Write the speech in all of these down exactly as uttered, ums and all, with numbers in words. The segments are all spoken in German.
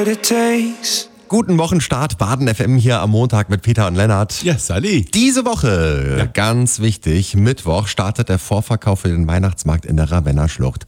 what it takes. Guten Wochenstart, Baden F M hier am Montag mit Peter und Lennart. Ja, Sally. Diese Woche, ja. Ganz wichtig, Mittwoch startet der Vorverkauf für den Weihnachtsmarkt in der Ravenna-Schlucht.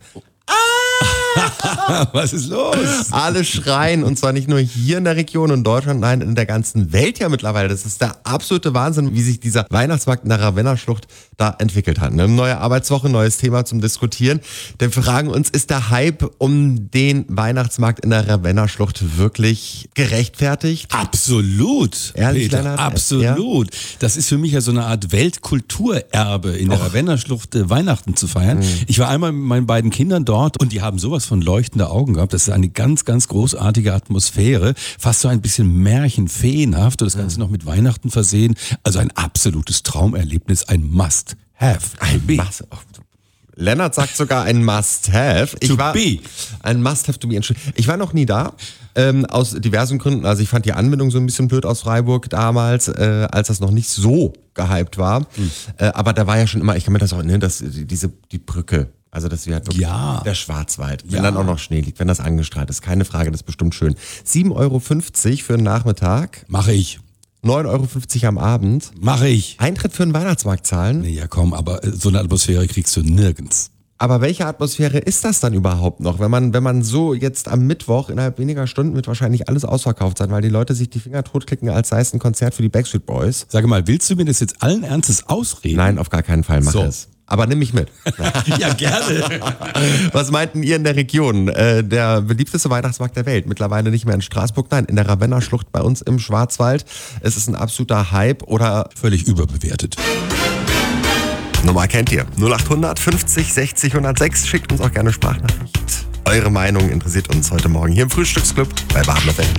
Was ist los? Alle schreien, und zwar nicht nur hier in der Region und Deutschland, nein, in der ganzen Welt ja mittlerweile. Das ist der absolute Wahnsinn, wie sich dieser Weihnachtsmarkt in der Ravenna-Schlucht da entwickelt hat. Eine neue Arbeitswoche, neues Thema zum Diskutieren. Denn wir fragen uns, ist der Hype um den Weihnachtsmarkt in der Ravenna-Schlucht wirklich gerechtfertigt? Absolut. Ehrlich, Peter, Lennart? absolut. Ja? Das ist für mich ja so eine Art Weltkulturerbe, in der Ravenna-Schlucht äh, Weihnachten zu feiern. Mhm. Ich war einmal mit meinen beiden Kindern dort und die haben sowas von leuchtende Augen gehabt. Das ist eine ganz, ganz großartige Atmosphäre. Fast so ein bisschen märchenfeenhaft und das Ganze noch mit Weihnachten versehen. Also ein absolutes Traumerlebnis, ein Must-Have. Ein Must. Lennart sagt sogar ein Must-Have. Ich To war be. Ein Must-Have to be. Ich war noch nie da. Ähm, aus diversen Gründen. Also ich fand die Anbindung so ein bisschen blöd aus Freiburg damals, äh, als das noch nicht so gehypt war. Mhm. Äh, aber da war ja schon immer, ich kann mir das auch, ne, das, diese, die Brücke. Also das wäre wirklich ja. der Schwarzwald, wenn ja. dann auch noch Schnee liegt, wenn das angestrahlt ist. Keine Frage, das ist bestimmt schön. sieben Euro fünfzig für einen Nachmittag. Mache ich. neun Euro fünfzig am Abend. Mache ich. Eintritt für einen Weihnachtsmarkt zahlen. Nee, ja komm, aber so eine Atmosphäre kriegst du nirgends. Aber welche Atmosphäre ist das dann überhaupt noch, wenn man, wenn man so jetzt am Mittwoch innerhalb weniger Stunden wird wahrscheinlich alles ausverkauft sein, weil die Leute sich die Finger totklicken, als sei es ein Konzert für die Backstreet Boys. Sag mal, willst du mir das jetzt allen Ernstes ausreden? Nein, auf gar keinen Fall, mach so. es. Aber nimm mich mit. Ja, gerne. Was meinten ihr in der Region? Äh, der beliebteste Weihnachtsmarkt der Welt. Mittlerweile nicht mehr in Straßburg, nein, in der Ravenna-Schlucht bei uns im Schwarzwald. Es ist ein absoluter Hype oder völlig überbewertet. Nummer kennt ihr. null acht hundert fünfzig sechzig hundertsechs. Schickt uns auch gerne Sprachnachricht. Eure Meinung interessiert uns heute Morgen hier im Frühstücksclub bei Baden F M.